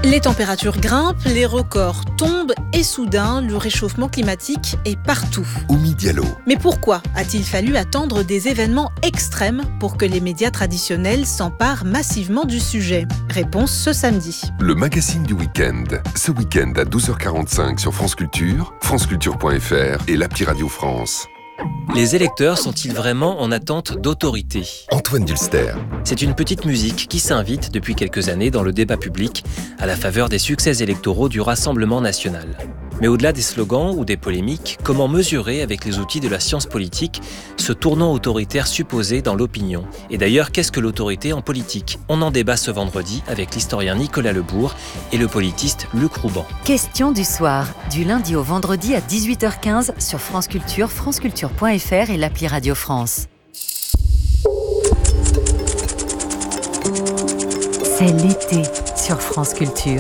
Les températures grimpent, les records tombent et soudain, le réchauffement climatique est partout. Oumi Diallo. Mais pourquoi a-t-il fallu attendre des événements extrêmes pour que les médias traditionnels s'emparent massivement du sujet ? Réponse ce samedi. Le magazine du week-end. Ce week-end à 12h45 sur France Culture, franceculture.fr et l'appli Radio France. Les électeurs sont-ils vraiment en attente d'autorité ? Antoine Dulster. C'est une petite musique qui s'invite depuis quelques années dans le débat public à la faveur des succès électoraux du Rassemblement national. Mais au-delà des slogans ou des polémiques, comment mesurer avec les outils de la science politique ce tournant autoritaire supposé dans l'opinion ? Et d'ailleurs, qu'est-ce que l'autorité en politique ? On en débat ce vendredi avec l'historien Nicolas Lebourg et le politiste Luc Rouban. Question du soir, du lundi au vendredi à 18h15 sur France Culture, franceculture.fr et l'appli Radio France. C'est l'été sur France Culture.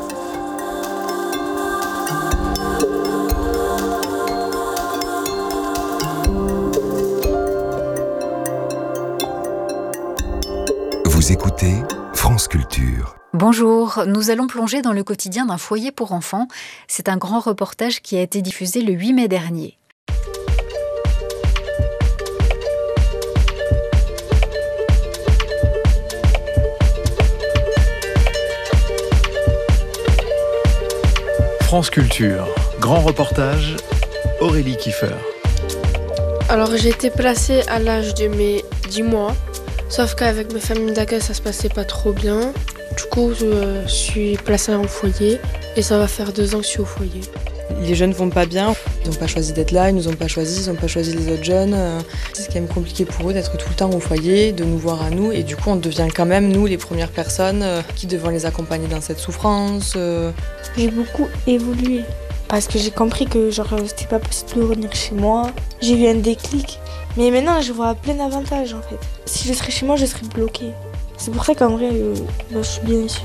Vous écoutez France Culture. Bonjour, nous allons plonger dans le quotidien d'un foyer pour enfants. C'est un grand reportage qui a été diffusé le 8 mai dernier. France Culture, grand reportage, Aurélie Kiefer. Alors j'ai été placée à l'âge de mes 10 mois, sauf qu'avec mes familles d'accueil ça se passait pas trop bien. Du coup je suis placée en foyer et ça va faire 2 ans que je suis au foyer. Les jeunes vont pas bien, ils n'ont pas choisi d'être là, ils nous ont pas choisi, ils n'ont pas choisi les autres jeunes. C'est quand même compliqué pour eux d'être tout le temps au foyer, de nous voir à nous et du coup on devient quand même nous les premières personnes qui devons les accompagner dans cette souffrance. J'ai beaucoup évolué parce que j'ai compris que c'était pas possible de revenir chez moi. J'ai eu un déclic, mais maintenant je vois plein d'avantages en fait. Si je serais chez moi, je serais bloquée. C'est pour ça qu'en vrai, je suis bien ici.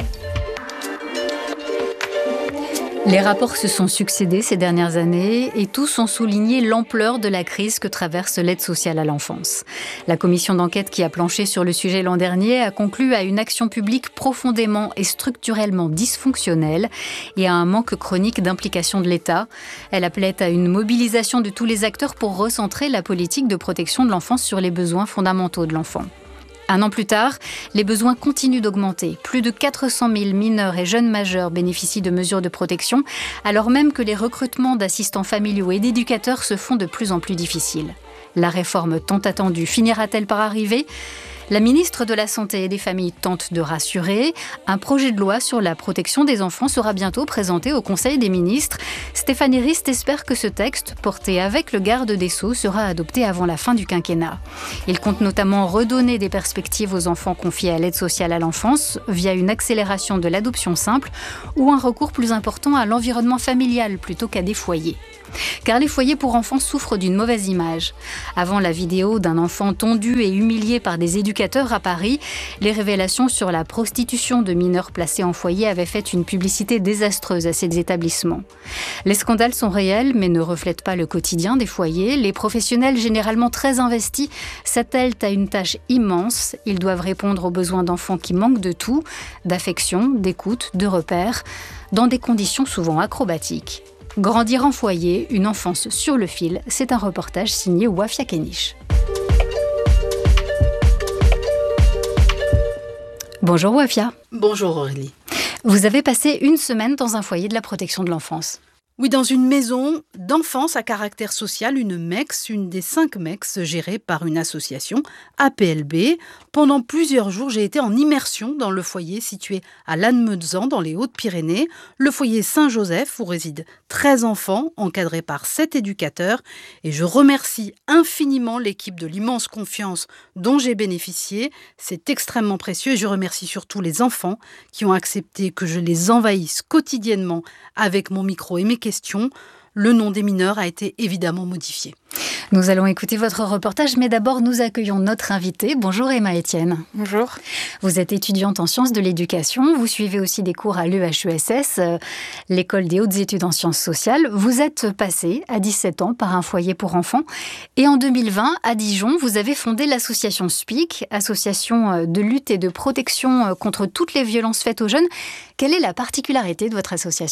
Les rapports se sont succédés ces dernières années et tous ont souligné l'ampleur de la crise que traverse l'aide sociale à l'enfance. La commission d'enquête qui a planché sur le sujet l'an dernier a conclu à une action publique profondément et structurellement dysfonctionnelle et à un manque chronique d'implication de l'État. Elle appelait à une mobilisation de tous les acteurs pour recentrer la politique de protection de l'enfance sur les besoins fondamentaux de l'enfant. 1 an plus tard, les besoins continuent d'augmenter. Plus de 400 000 mineurs et jeunes majeurs bénéficient de mesures de protection, alors même que les recrutements d'assistants familiaux et d'éducateurs se font de plus en plus difficiles. La réforme tant attendue finira-t-elle par arriver ? La ministre de la Santé et des Familles tente de rassurer. Un projet de loi sur la protection des enfants sera bientôt présenté au Conseil des ministres. Stéphanie Rist espère que ce texte, porté avec le garde des Sceaux, sera adopté avant la fin du quinquennat. Il compte notamment redonner des perspectives aux enfants confiés à l'aide sociale à l'enfance via une accélération de l'adoption simple ou un recours plus important à l'environnement familial plutôt qu'à des foyers. Car les foyers pour enfants souffrent d'une mauvaise image. Avant la vidéo d'un enfant tondu et humilié par des éducateurs à Paris, les révélations sur la prostitution de mineurs placés en foyer avaient fait une publicité désastreuse à ces établissements. Les scandales sont réels mais ne reflètent pas le quotidien des foyers. Les professionnels, généralement très investis, s'attellent à une tâche immense. Ils doivent répondre aux besoins d'enfants qui manquent de tout, d'affection, d'écoute, de repères, dans des conditions souvent acrobatiques. Grandir en foyer, une enfance sur le fil, c'est un reportage signé Wafia Kenish. Bonjour Wafia. Bonjour Aurélie. Vous avez passé 1 semaine dans un foyer de la protection de l'enfance. Oui, dans une maison d'enfance à caractère social, une MEX, une des 5 MEX gérées par une association, APLB. Pendant plusieurs jours, j'ai été en immersion dans le foyer situé à Lannemezan, dans les Hautes-Pyrénées, le foyer Saint-Joseph, où résident 13 enfants, encadrés par 7 éducateurs. Et je remercie infiniment l'équipe de l'immense confiance dont j'ai bénéficié. C'est extrêmement précieux et je remercie surtout les enfants qui ont accepté que je les envahisse quotidiennement avec mon micro et mes questions. Le nom des mineurs a été évidemment modifié. Nous allons écouter votre reportage, mais d'abord nous accueillons notre invitée. Bonjour Emma Etienne. Bonjour. Vous êtes étudiante en sciences de l'éducation, vous suivez aussi des cours à l'EHESS, l'école des hautes études en sciences sociales. Vous êtes passée à 17 ans par un foyer pour enfants et en 2020, à Dijon, vous avez fondé l'association SPIC, association de lutte et de protection contre toutes les violences faites aux jeunes. Quelle est la particularité de votre association ?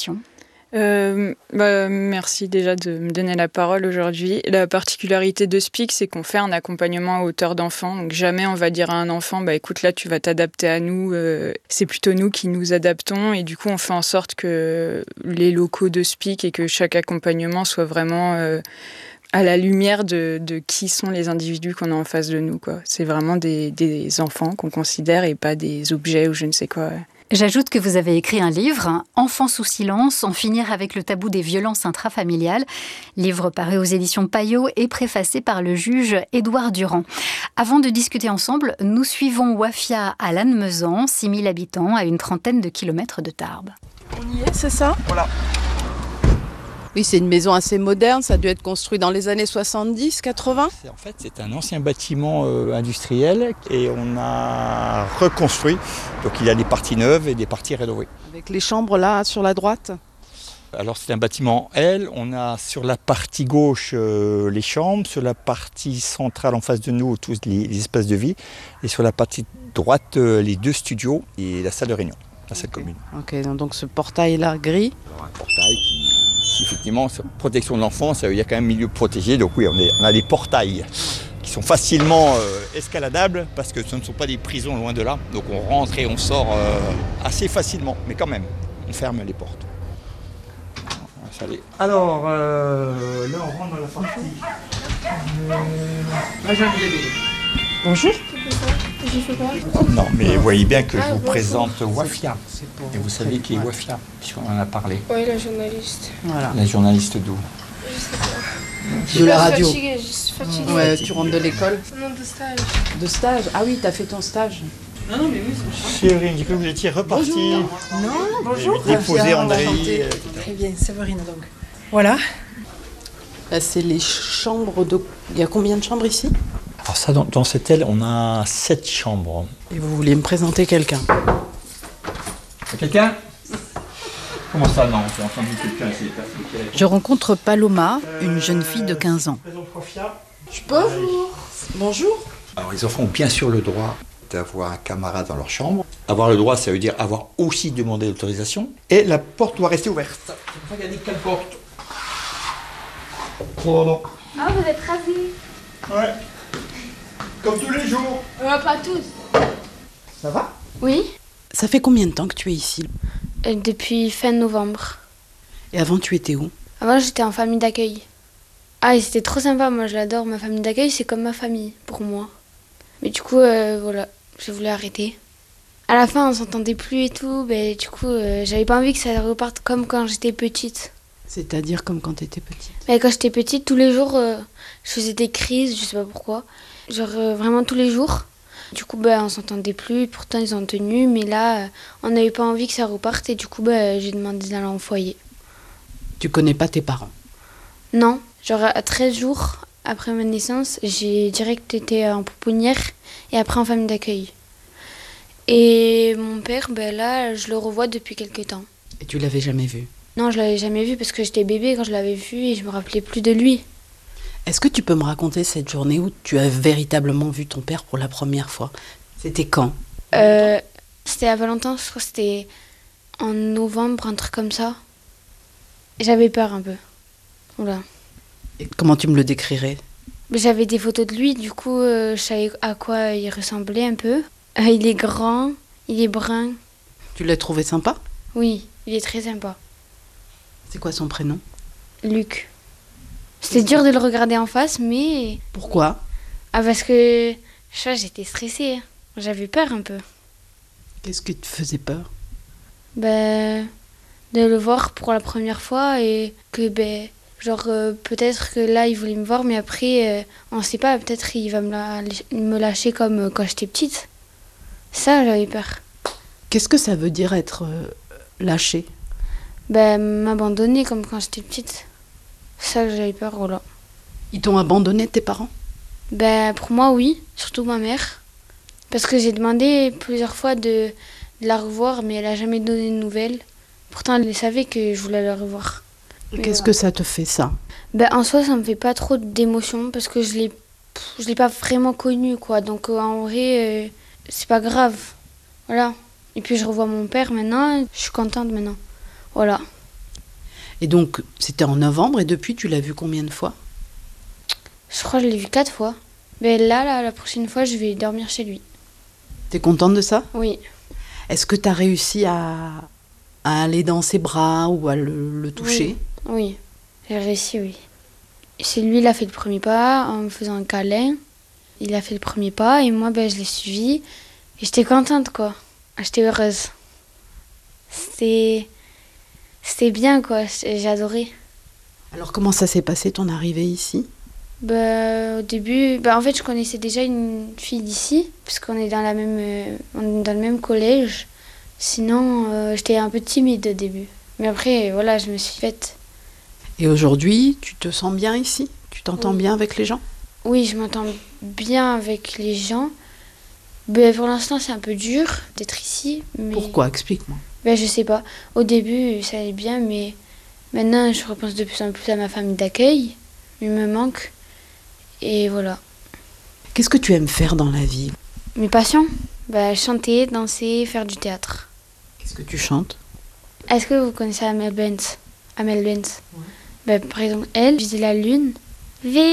Merci déjà de me donner la parole aujourd'hui. La particularité de SPIC, c'est qu'on fait un accompagnement à hauteur d'enfant. Donc jamais on va dire à un enfant, écoute, là tu vas t'adapter à nous. C'est plutôt nous qui nous adaptons et du coup on fait en sorte que les locaux de SPIC et que chaque accompagnement soit vraiment à la lumière de qui sont les individus qu'on a en face de nous, quoi. C'est vraiment des enfants qu'on considère et pas des objets ou je ne sais quoi. J'ajoute que vous avez écrit un livre, « Enfants sous silence, en finir avec le tabou des violences intrafamiliales », livre paru aux éditions Payot et préfacé par le juge Édouard Durand. Avant de discuter ensemble, nous suivons Wafia à Lannemezan, 6000 habitants, à une trentaine de kilomètres de Tarbes. On y est, c'est ça ? Voilà. Oui, c'est une maison assez moderne, ça a dû être construit dans les années 70, 80. En fait, c'est un ancien bâtiment industriel et on a reconstruit. Donc il y a des parties neuves et des parties rénovées. Avec les chambres là, sur la droite ? Alors c'est un bâtiment L, on a sur la partie gauche les chambres, sur la partie centrale en face de nous tous les espaces de vie et sur la partie droite les 2 studios et la salle de réunion, la salle commune. Ok, donc ce portail là gris. Alors, un portail qui... Effectivement, sur protection de l'enfance, il y a quand même un milieu protégé. Donc oui, on a des portails qui sont facilement escaladables parce que ce ne sont pas des prisons loin de là. Donc on rentre et on sort assez facilement. Mais quand même, on ferme les portes. Alors, là on rentre dans la partie. Bonjour. J'ai fait quoi ? Non, mais vous voyez bien que je vous présente Wafia. Et vous savez qui est Wafia, puisqu'on en a parlé. Oui, la journaliste. Voilà. La journaliste d'où ? Je sais pas. De la radio. Je suis fatiguée. Ouais, tu rentres de l'école ? Non, de stage. De stage ? Ah oui, t'as fait ton stage. Non, mais oui, Séverine, j'ai cru que vous étiez repartie. Non, bonjour. Déposer André. Très bien, Séverine donc. Voilà. Là, c'est les chambres de... Il y a combien de chambres ici ? Alors ça, dans cette aile, on a 7 chambres. Et vous vouliez me présenter quelqu'un ? Quelqu'un ? Comment ça, non ? J'ai entendu quelqu'un. Je rencontre Paloma, une jeune fille de 15 ans. Bonjour. Bonjour. Alors les enfants ont bien sûr le droit d'avoir un camarade dans leur chambre. Avoir le droit, ça veut dire avoir aussi demandé l'autorisation. Et la porte doit rester ouverte. Regardez quelle porte. Oh non. Ah, vous êtes rasés ? Ouais. Comme tous les jours. Pas tous. Ça va ? Oui. Ça fait combien de temps que tu es ici ? Depuis fin novembre. Et avant, tu étais où ? Avant, j'étais en famille d'accueil. Ah, et c'était trop sympa, moi je l'adore. Ma famille d'accueil, c'est comme ma famille, pour moi. Mais du coup, voilà, j'ai voulu arrêter. À la fin, on s'entendait plus et tout. Du coup, j'avais pas envie que ça reparte comme quand j'étais petite. C'est-à-dire comme quand tu étais petite ? Quand j'étais petite, tous les jours, je faisais des crises, je sais pas pourquoi. Genre vraiment tous les jours. Du coup, on s'entendait plus, pourtant ils ont tenu, mais là, on n'avait pas envie que ça reparte et du coup, j'ai demandé d'aller en foyer. Tu connais pas tes parents ? Non, genre à 13 jours après ma naissance, j'ai direct été en pouponnière et après en famille d'accueil. Et mon père, là, je le revois depuis quelques temps. Et tu l'avais jamais vu ? Non, je l'avais jamais vu parce que j'étais bébé quand je l'avais vu et je me rappelais plus de lui. Est-ce que tu peux me raconter cette journée où tu as véritablement vu ton père pour la première fois ? C'était quand ? C'était à Valentin, je crois que c'était en novembre, un truc comme ça. J'avais peur un peu. Voilà. Et comment tu me le décrirais ? J'avais des photos de lui, du coup, je savais à quoi il ressemblait un peu. Il est grand, il est brun. Tu l'as trouvé sympa ? Oui, il est très sympa. C'est quoi son prénom ? Luc. C'était dur de le regarder en face, mais... Pourquoi ? Parce que j'étais stressée. J'avais peur un peu. Qu'est-ce qui te faisait peur ? De le voir pour la première fois et que, peut-être que là, il voulait me voir, mais après, on sait pas, peut-être il va me lâcher comme quand j'étais petite. Ça, j'avais peur. Qu'est-ce que ça veut dire être lâché ? M'abandonner comme quand j'étais petite. Ça que j'avais peur, voilà. Ils t'ont abandonné, tes parents? Ben, pour moi, oui, surtout ma mère. Parce que j'ai demandé plusieurs fois de la revoir, mais elle a jamais donné de nouvelles. Pourtant, elle savait que je voulais la revoir. Qu'est-ce que ça te fait, ça? Ben, en soi, ça me fait pas trop d'émotion parce que je l'ai pas vraiment connue, quoi. Donc, en vrai, c'est pas grave. Voilà. Et puis, je revois mon père maintenant. Je suis contente maintenant. Voilà. Et donc, c'était en novembre, et depuis, tu l'as vu combien de fois? Je crois que je l'ai vu 4 fois. Ben là, la prochaine fois, je vais dormir chez lui. T'es contente de ça? Oui. Est-ce que t'as réussi à aller dans ses bras ou à le toucher? Oui, j'ai réussi, oui. C'est lui, il a fait le premier pas en me faisant un câlin. Il a fait le premier pas et moi, ben, je l'ai suivi. Et j'étais contente, quoi. J'étais heureuse. C'était bien, quoi. J'ai adoré. Alors, comment ça s'est passé, ton arrivée ici? Au début, en fait, je connaissais déjà une fille d'ici, parce qu'on est dans on est dans le même collège. Sinon, j'étais un peu timide au début. Mais après, voilà, je me suis faite. Et aujourd'hui, tu te sens bien ici? Tu t'entends bien avec les gens? Oui, je m'entends bien avec les gens. Mais pour l'instant, c'est un peu dur d'être ici. Mais... Pourquoi? Explique-moi. Je sais pas. Au début, ça allait bien, mais maintenant, je repense de plus en plus à ma famille d'accueil. Il me manque. Et voilà. Qu'est-ce que tu aimes faire dans la vie? Mes passions? Chanter, danser, faire du théâtre. Qu'est-ce que tu chantes? Est-ce que vous connaissez Amel Bent? Ouais. Par exemple, elle, Viser la lune.